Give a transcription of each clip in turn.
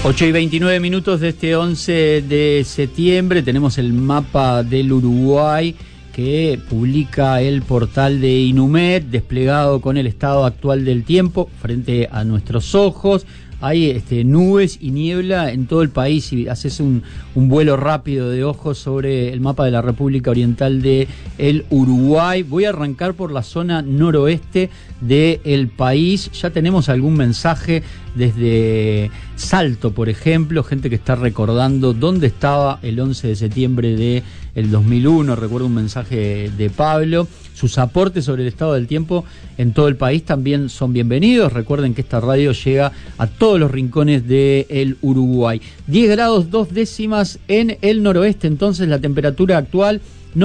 8:29 de este 11 de septiembre. Tenemos el mapa del Uruguay que publica el portal de Inumet, desplegado con el estado actual del tiempo frente a nuestros ojos. Hay nubes y niebla en todo el país. Si haces un vuelo rápido de ojos sobre el mapa de la República Oriental de el Uruguay, voy a arrancar por la zona noroeste del país. Ya tenemos algún mensaje desde Salto, por ejemplo, gente que está recordando dónde estaba el 11 de septiembre del 2001. Recuerdo un mensaje de Pablo. Sus aportes sobre el estado del tiempo en todo el país también son bienvenidos. Recuerden que esta radio llega a todos los rincones del Uruguay. 10 grados 2 décimas en el noroeste, entonces la temperatura actual,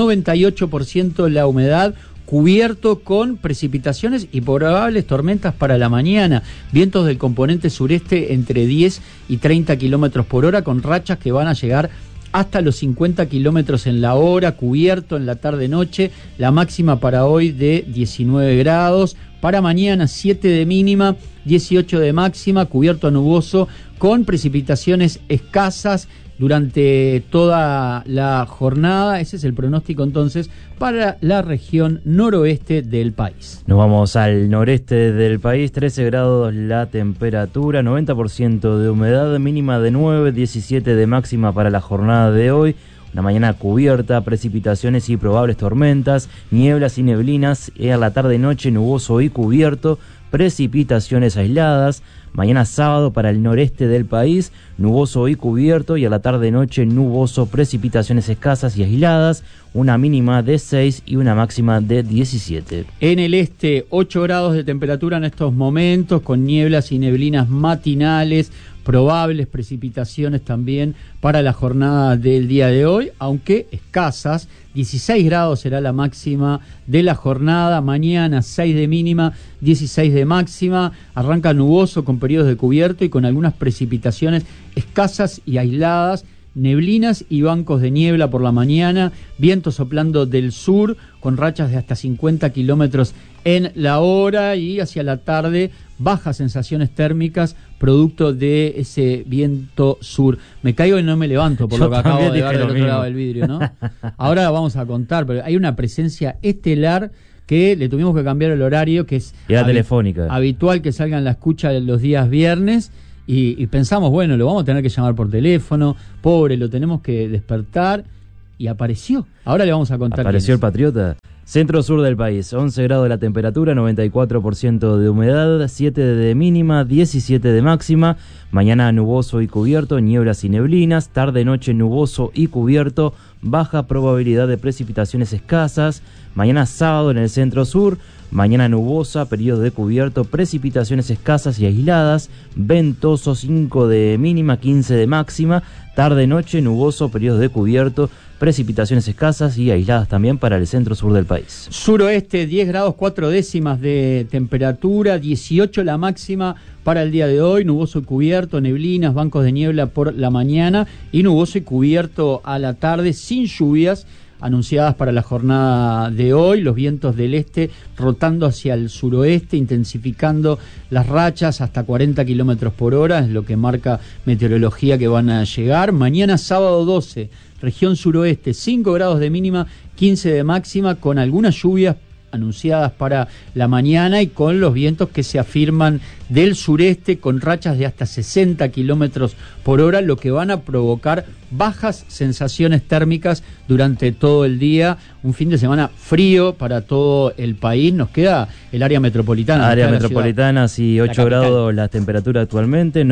98% la humedad, cubierto con precipitaciones y probables tormentas para la mañana. Vientos del componente sureste entre 10 y 30 kilómetros por hora, con rachas que van a llegar hasta los 50 kilómetros en la hora, cubierto en la tarde-noche. La máxima para hoy de 19 grados. Para mañana 7 de mínima, 18 de máxima, cubierto a nuboso, con precipitaciones escasas durante toda la jornada. Ese es el pronóstico entonces para la región noroeste del país. Nos vamos al noreste del país, 13 grados la temperatura, 90% de humedad, mínima de 9, 17 de máxima para la jornada de hoy. Una mañana cubierta, precipitaciones y probables tormentas, nieblas y neblinas, a la tarde-noche nuboso y cubierto, precipitaciones aisladas. Mañana sábado para el noreste del país, nuboso y cubierto, y a la tarde-noche nuboso, precipitaciones escasas y aisladas, una mínima de 6 y una máxima de 17. En el este, 8 grados de temperatura en estos momentos, con nieblas y neblinas matinales, probables precipitaciones también para la jornada del día de hoy, aunque escasas. 16 grados será la máxima de la jornada. Mañana 6 de mínima, 16 de máxima. Arranca nuboso con periodos de cubierto y con algunas precipitaciones escasas y aisladas. Neblinas y bancos de niebla por la mañana, viento soplando del sur con rachas de hasta 50 kilómetros en la hora, y hacia la tarde bajas sensaciones térmicas producto de ese viento sur. Me caigo y no me levanto por lo que acabo de ver del otro lado del vidrio, ¿no? Ahora vamos a contar, pero hay una presencia estelar que le tuvimos que cambiar el horario, que es telefónica, habitual que salga en la escucha los días viernes. Y pensamos, bueno, lo vamos a tener que llamar por teléfono, pobre, lo tenemos que despertar, y apareció. Ahora le vamos a contar. Apareció el patriota. Centro-sur del país, 11 grados la temperatura, 94% de humedad, 7 de mínima, 17 de máxima. Mañana nuboso y cubierto, nieblas y neblinas. Tarde-noche nuboso y cubierto, baja probabilidad de precipitaciones escasas. Mañana sábado en el centro-sur, mañana nubosa, periodo de cubierto, precipitaciones escasas y aisladas. Ventoso, 5 de mínima, 15 de máxima. Tarde-noche nuboso, periodo de cubierto, precipitaciones escasas y aisladas también para el centro-sur del país. Suroeste, 10 grados 4 décimas de temperatura, 18 la máxima para el día de hoy. Nuboso y cubierto, neblinas, bancos de niebla por la mañana y nuboso y cubierto a la tarde, sin lluvias anunciadas para la jornada de hoy. Los vientos del este rotando hacia el suroeste, intensificando las rachas hasta 40 kilómetros por hora, es lo que marca meteorología que van a llegar. Mañana sábado 12, región suroeste, 5 grados de mínima, 15 de máxima, con algunas lluvias anunciadas para la mañana y con los vientos que se afirman del sureste con rachas de hasta 60 kilómetros por hora, lo que van a provocar bajas sensaciones térmicas durante todo el día. Un fin de semana frío para todo el país. Nos queda el área metropolitana. Área metropolitana, sí, 8 grados la temperatura actualmente,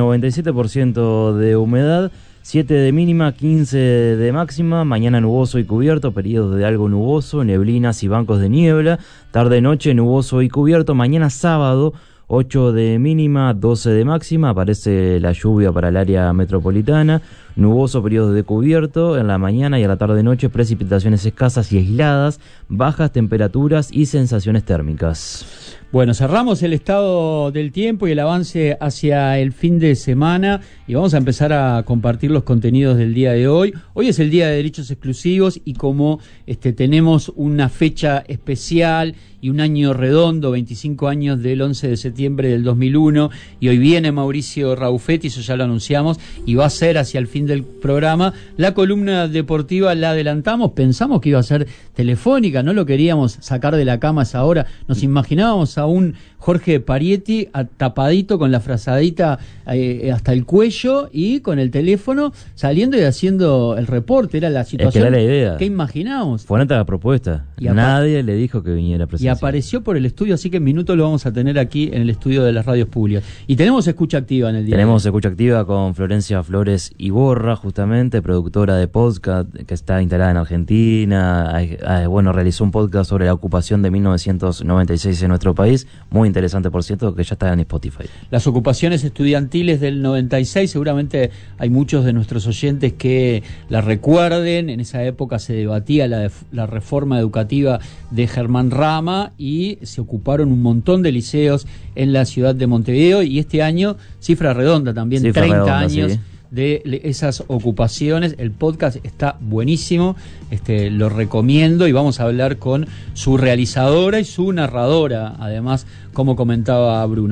97% de humedad. 7 de mínima, 15 de máxima. Mañana nuboso y cubierto, periodos de algo nuboso, neblinas y bancos de niebla. Tarde-noche nuboso y cubierto. Mañana sábado, 8 de mínima, 12 de máxima. Aparece la lluvia para el área metropolitana. Nuboso, periodos de cubierto. En la mañana y a la tarde-noche precipitaciones escasas y aisladas. Bajas temperaturas y sensaciones térmicas. Bueno, cerramos el estado del tiempo y el avance hacia el fin de semana y vamos a empezar a compartir los contenidos del día de hoy. Hoy es el Día de Derechos Exclusivos y como tenemos una fecha especial y un año redondo, 25 años del 11 de septiembre, septiembre del 2001, y hoy viene Mauricio Raufetti, eso ya lo anunciamos, y va a ser hacia el fin del programa. La columna deportiva la adelantamos, pensamos que iba a ser telefónica, no lo queríamos sacar de la cama a esa hora, nos imaginábamos a un Jorge Parietti tapadito con la frazadita hasta el cuello y con el teléfono saliendo y haciendo el reporte. Era la situación. Es que era la idea. ¿Qué imaginábamos? Fue nota de propuesta. Nadie le dijo que viniera presencial. Y apareció por el estudio, así que en minutos lo vamos a tener aquí en el estudio de las radios públicas. Y tenemos escucha activa en el día. Tenemos escucha activa con Florencia Flores Iborra, justamente, productora de podcast que está instalada en Argentina. Realizó un podcast sobre la ocupación de 1996 en nuestro país. Muy interesante, por cierto, que ya está en Spotify. Las ocupaciones estudiantiles del 96, seguramente hay muchos de nuestros oyentes que la recuerden. En esa época se debatía la reforma educativa de Germán Rama y se ocuparon un montón de liceos en la ciudad de Montevideo, y este año, cifra redonda también, cifra 30 redonda, años. Sí. De esas ocupaciones. El podcast está buenísimo, lo recomiendo, y vamos a hablar con su realizadora y su narradora, además, como comentaba Bruno.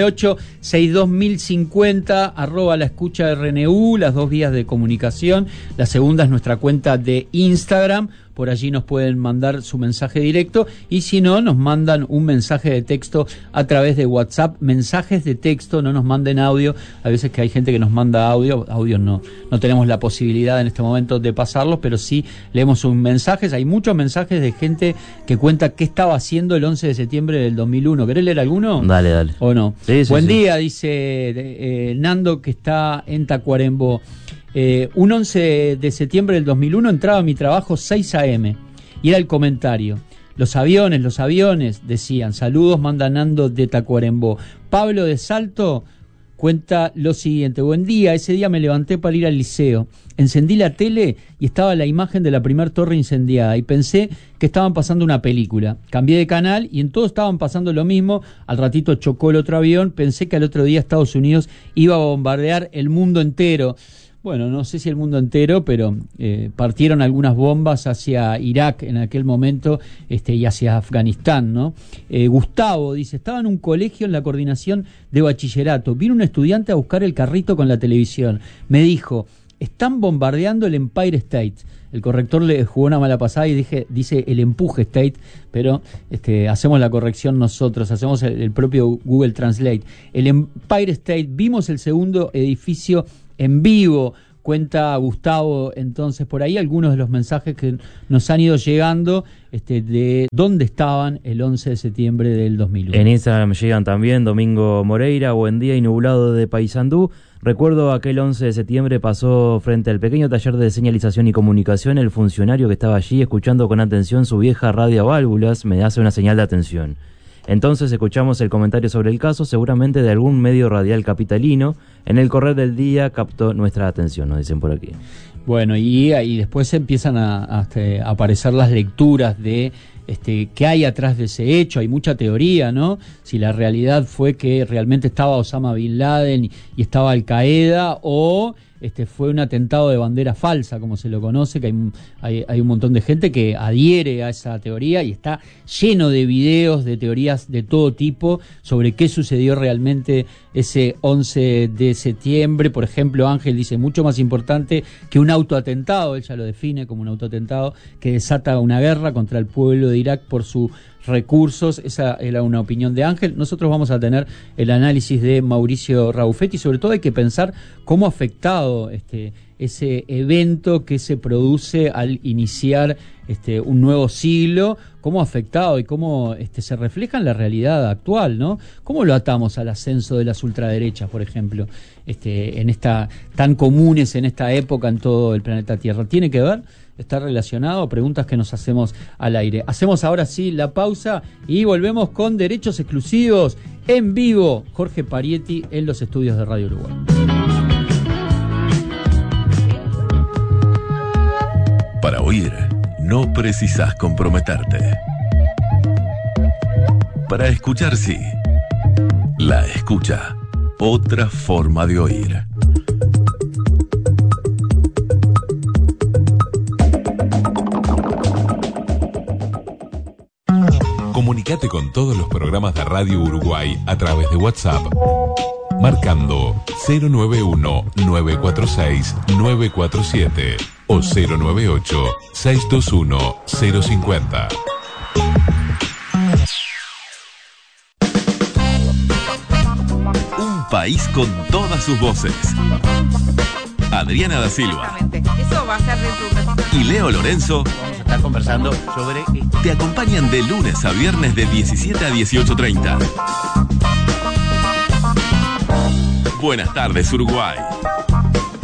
098-62050, @ la escucha RNU, las dos vías de comunicación. La segunda es nuestra cuenta de Instagram, por allí nos pueden mandar su mensaje directo, y si no, nos mandan un mensaje de texto a través de WhatsApp. Mensajes de texto, no nos manden audio. A veces que hay gente que nos manda audios no tenemos la posibilidad en este momento de pasarlos, pero sí leemos sus mensajes. Hay muchos mensajes de gente que cuenta qué estaba haciendo el 11 de septiembre del 2001. ¿Querés leer alguno? Dale. ¿O no? Sí, Buen día, dice Nando, que está en Tacuarembó. Un 11 de septiembre del 2001 entraba a mi trabajo 6 a.m. y era el comentario: los aviones, decían. Saludos, manda Nando de Tacuarembó. Pablo de Salto cuenta lo siguiente: buen día, ese día me levanté para ir al liceo, encendí la tele y estaba la imagen de la primer torre incendiada y pensé que estaban pasando una película. Cambié de canal y en todo estaban pasando lo mismo. Al ratito chocó el otro avión, pensé que al otro día Estados Unidos iba a bombardear el mundo entero. Bueno, no sé si el mundo entero, pero partieron algunas bombas hacia Irak en aquel momento, y hacia Afganistán, ¿no? Gustavo dice: estaba en un colegio en la coordinación de bachillerato. Vino un estudiante a buscar el carrito con la televisión. Me dijo: están bombardeando el Empire State. El corrector le jugó una mala pasada y dice el Empuje State, pero hacemos la corrección nosotros, hacemos el propio Google Translate. El Empire State, vimos el segundo edificio en vivo, cuenta Gustavo. Entonces, por ahí algunos de los mensajes que nos han ido llegando de dónde estaban el 11 de septiembre del 2001. En Instagram llegan también Domingo Moreira: buen día y nublado de Paysandú. Recuerdo aquel 11 de septiembre pasó frente al pequeño taller de señalización y comunicación el funcionario que estaba allí escuchando con atención su vieja radio a válvulas. Me hace una señal de atención. Entonces escuchamos el comentario sobre el caso, seguramente de algún medio radial capitalino. En el correr del día captó nuestra atención, nos dicen por aquí. Bueno, y después empiezan a aparecer las lecturas de qué hay atrás de ese hecho. Hay mucha teoría, ¿no? Si la realidad fue que realmente estaba Osama Bin Laden y estaba Al Qaeda, o fue un atentado de bandera falsa, como se lo conoce, que hay un montón de gente que adhiere a esa teoría, y está lleno de videos, de teorías de todo tipo sobre qué sucedió realmente ese 11 de septiembre. Por ejemplo, Ángel dice: mucho más importante que un autoatentado, él ya lo define como un autoatentado que desata una guerra contra el pueblo de Irak por sus recursos. Esa era una opinión de Ángel. Nosotros vamos a tener el análisis de Mauricio Raufetti. Sobre todo hay que pensar cómo ha afectado ese evento que se produce al iniciar un nuevo siglo, cómo ha afectado y cómo se refleja en la realidad actual, ¿no? ¿Cómo lo atamos al ascenso de las ultraderechas, por ejemplo, tan comunes en esta época en todo el planeta Tierra? ¿Tiene que ver? ¿Está relacionado? Preguntas que nos hacemos al aire. Hacemos ahora sí la pausa y volvemos con Derechos Exclusivos en vivo. Jorge Parietti en los estudios de Radio Uruguay. Para oír, no precisas comprometerte. Para escuchar, sí. La escucha, otra forma de oír. Comunicate con todos los programas de Radio Uruguay a través de WhatsApp, marcando 091-946-947 o 098-621-050. Un país con todas sus voces. Adriana da Silva. Eso va a ser y Leo Lorenzo Vamos a estar conversando sobre... te acompañan de lunes a viernes de 17 a 18:30. Buenas tardes, Uruguay.